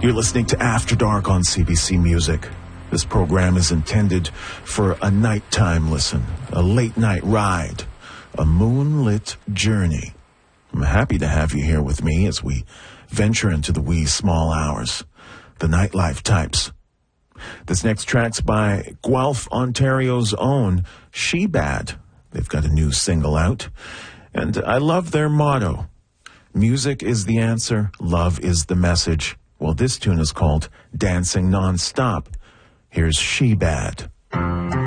You're listening to After Dark on CBC Music. This program is intended for a nighttime listen, a late-night ride, a moonlit journey. I'm happy to have you here with me as we venture into the wee small hours, the nightlife types. This next track's by Guelph, Ontario's own She-Bad. They've got a new single out, and I love their motto. Music is the answer, love is the message. Well, this tune is called Dancing Non-Stop. Here's She-Bad.